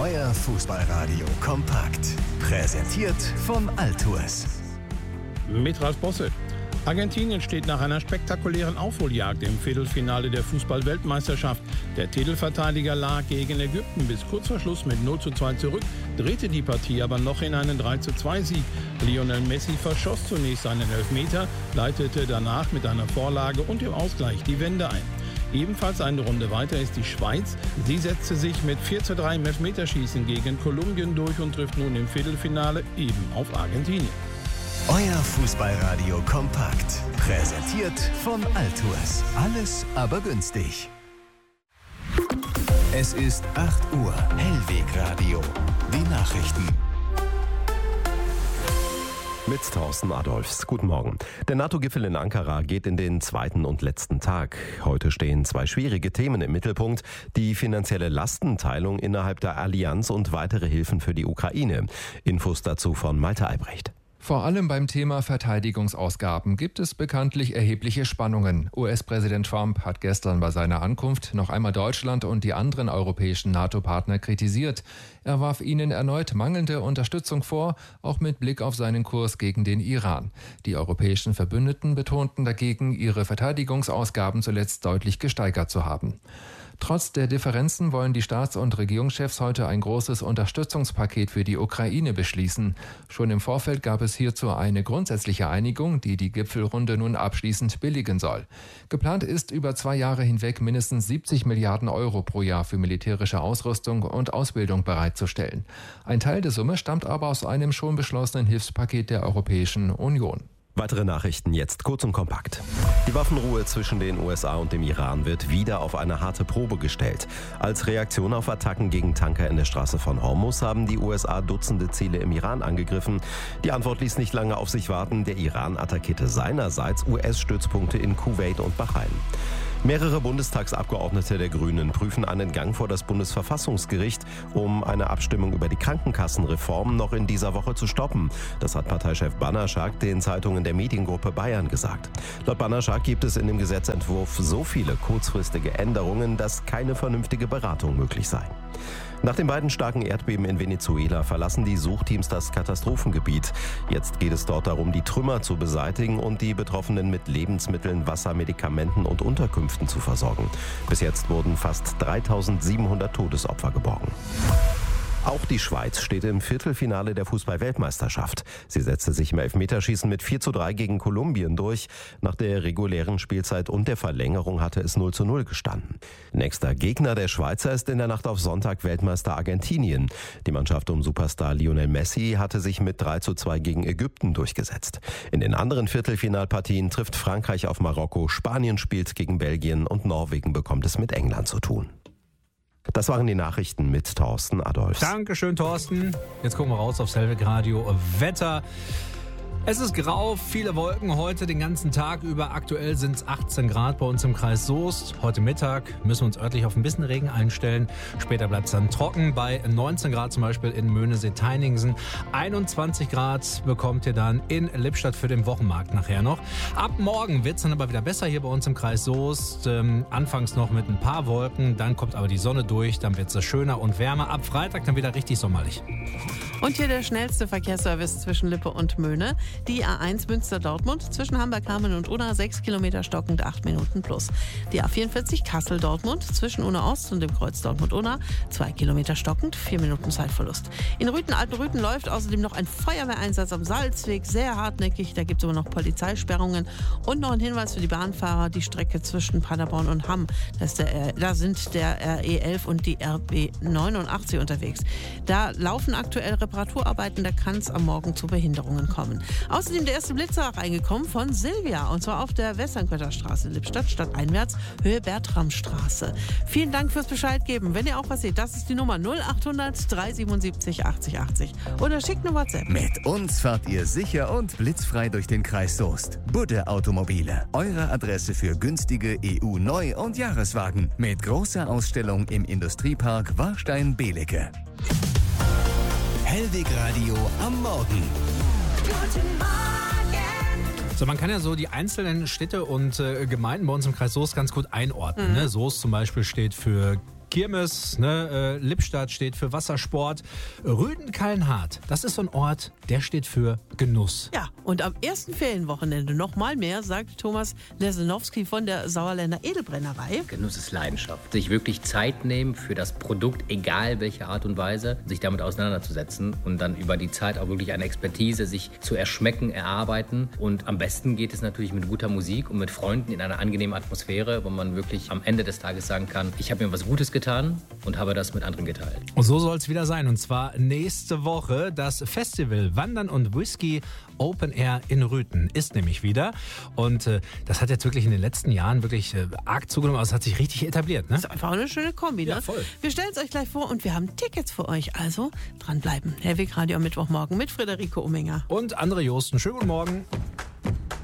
Euer Fußballradio kompakt. Präsentiert von Altours. Mit Ralf Bosse. Argentinien steht nach einer spektakulären Aufholjagd im Viertelfinale der Fußball-Weltmeisterschaft. Der Titelverteidiger lag gegen Ägypten bis kurz vor Schluss mit 0:2 zurück, drehte die Partie aber noch in einen 3:2-Sieg. Lionel Messi verschoss zunächst einen Elfmeter, leitete danach mit einer Vorlage und dem Ausgleich die Wende ein. Ebenfalls eine Runde weiter ist die Schweiz. Sie setzte sich mit 4:3 im Elfmeterschießen gegen Kolumbien durch und trifft nun im Viertelfinale eben auf Argentinien. Euer Fußballradio kompakt. Präsentiert von Altours. Alles aber günstig. Es ist 8 Uhr. Hellwegradio. Die Nachrichten. Mit Thorsten Adolfs. Guten Morgen. Der NATO-Gipfel in Ankara geht in den zweiten und letzten Tag. Heute stehen 2 schwierige Themen im Mittelpunkt. Die finanzielle Lastenteilung innerhalb der Allianz und weitere Hilfen für die Ukraine. Infos dazu von Malte Albrecht. Vor allem beim Thema Verteidigungsausgaben gibt es bekanntlich erhebliche Spannungen. US-Präsident Trump hat gestern bei seiner Ankunft noch einmal Deutschland und die anderen europäischen NATO-Partner kritisiert. Er warf ihnen erneut mangelnde Unterstützung vor, auch mit Blick auf seinen Kurs gegen den Iran. Die europäischen Verbündeten betonten dagegen, ihre Verteidigungsausgaben zuletzt deutlich gesteigert zu haben. Trotz der Differenzen wollen die Staats- und Regierungschefs heute ein großes Unterstützungspaket für die Ukraine beschließen. Schon im Vorfeld gab es hierzu eine grundsätzliche Einigung, die die Gipfelrunde nun abschließend billigen soll. Geplant ist, über 2 Jahre hinweg mindestens 70 Milliarden Euro pro Jahr für militärische Ausrüstung und Ausbildung bereitzustellen. Ein Teil der Summe stammt aber aus einem schon beschlossenen Hilfspaket der Europäischen Union. Weitere Nachrichten jetzt kurz und kompakt. Die Waffenruhe zwischen den USA und dem Iran wird wieder auf eine harte Probe gestellt. Als Reaktion auf Attacken gegen Tanker in der Straße von Hormuz haben die USA Dutzende Ziele im Iran angegriffen. Die Antwort ließ nicht lange auf sich warten. Der Iran attackierte seinerseits US-Stützpunkte in Kuwait und Bahrain. Mehrere Bundestagsabgeordnete der Grünen prüfen einen Gang vor das Bundesverfassungsgericht, um eine Abstimmung über die Krankenkassenreform noch in dieser Woche zu stoppen. Das hat Parteichef Bannerschak den Zeitungen der Mediengruppe Bayern gesagt. Laut Bannerschak gibt es in dem Gesetzentwurf so viele kurzfristige Änderungen, dass keine vernünftige Beratung möglich sei. Nach den beiden starken Erdbeben in Venezuela verlassen die Suchteams das Katastrophengebiet. Jetzt geht es dort darum, die Trümmer zu beseitigen und die Betroffenen mit Lebensmitteln, Wasser, Medikamenten und Unterkünften zu versorgen. Bis jetzt wurden fast 3.700 Todesopfer geborgen. Auch die Schweiz steht im Viertelfinale der Fußball-Weltmeisterschaft. Sie setzte sich im Elfmeterschießen mit 4:3 gegen Kolumbien durch. Nach der regulären Spielzeit und der Verlängerung hatte es 0:0 gestanden. Nächster Gegner der Schweizer ist in der Nacht auf Sonntag Weltmeister Argentinien. Die Mannschaft um Superstar Lionel Messi hatte sich mit 3:2 gegen Ägypten durchgesetzt. In den anderen Viertelfinalpartien trifft Frankreich auf Marokko, Spanien spielt gegen Belgien und Norwegen bekommt es mit England zu tun. Das waren die Nachrichten mit Thorsten Adolfs. Dankeschön, Thorsten. Jetzt gucken wir raus aufs Hellwegradio Wetter. Es ist grau, viele Wolken heute den ganzen Tag über. Aktuell sind es 18 Grad bei uns im Kreis Soest. Heute Mittag müssen wir uns örtlich auf ein bisschen Regen einstellen. Später bleibt es dann trocken bei 19 Grad zum Beispiel in Möhnesee-Teiningsen. 21 Grad bekommt ihr dann in Lippstadt für den Wochenmarkt nachher noch. Ab morgen wird es dann aber wieder besser hier bei uns im Kreis Soest. Anfangs noch mit ein paar Wolken, dann kommt aber die Sonne durch, dann wird es schöner und wärmer. Ab Freitag dann wieder richtig sommerlich. Und hier der schnellste Verkehrsservice zwischen Lippe und Möhne. Die A1 Münster-Dortmund zwischen Hamburg-Hameln und Unna 6 Kilometer stockend 8 Minuten plus. Die A44 Kassel-Dortmund zwischen Unna-Ost und dem Kreuz Dortmund-Unna 2 Kilometer stockend, 4 Minuten Zeitverlust. In Rüthen-Altenrüthen läuft außerdem noch ein Feuerwehreinsatz am Salzweg, sehr hartneckig. Da gibt es aber noch Polizeisperrungen. Und noch ein Hinweis für die Bahnfahrer, die Strecke zwischen Paderborn und Hamm. Da sind der RE11 und die RB89 unterwegs. Da laufen aktuell Reparaturarbeiten, da kann es am Morgen zu Behinderungen kommen. Außerdem der erste Blitzer reingekommen von Silvia, und zwar auf der Westernkötter-Straße in Lippstadt, stadteinwärts, Höhe Bertramstraße. Vielen Dank fürs Bescheid geben. Wenn ihr auch was seht, das ist die Nummer 0800 377 80 80. Oder schickt eine WhatsApp. Mit uns fahrt ihr sicher und blitzfrei durch den Kreis Soest. Budde Automobile, eure Adresse für günstige EU-Neu- und Jahreswagen. Mit großer Ausstellung im Industriepark Warstein-Belecke. Hellwegradio am Morgen. Guten Morgen. So, man kann ja so die einzelnen Städte und Gemeinden bei uns im Kreis Soest ganz gut einordnen. Ne? Soest zum Beispiel steht für Kirmes, ne? Lippstadt steht für Wassersport. Rüden-Kallenhardt, das ist so ein Ort, der steht für Genuss. Ja, und am ersten Ferienwochenende noch mal mehr, sagt Thomas Lesenowski von der Sauerländer Edelbrennerei. Genuss ist Leidenschaft. Sich wirklich Zeit nehmen für das Produkt, egal welche Art und Weise, sich damit auseinanderzusetzen und dann über die Zeit auch wirklich eine Expertise sich zu erschmecken, erarbeiten. Und am besten geht es natürlich mit guter Musik und mit Freunden in einer angenehmen Atmosphäre, wo man wirklich am Ende des Tages sagen kann, ich habe mir was Gutes getan und habe das mit anderen geteilt. Und so soll es wieder sein. Und zwar nächste Woche das Festival Wandern und Whisky Open Air in Rüthen ist nämlich wieder. Und das hat jetzt wirklich in den letzten Jahren wirklich arg zugenommen. Also es hat sich richtig etabliert. Ne? Das ist einfach eine schöne Kombi. Ja, Ne? voll. Wir stellen es euch gleich vor und wir haben Tickets für euch. Also dranbleiben. Herweg Radio am Mittwochmorgen mit Friederike Umminger. Und André Josten. Schönen guten Morgen.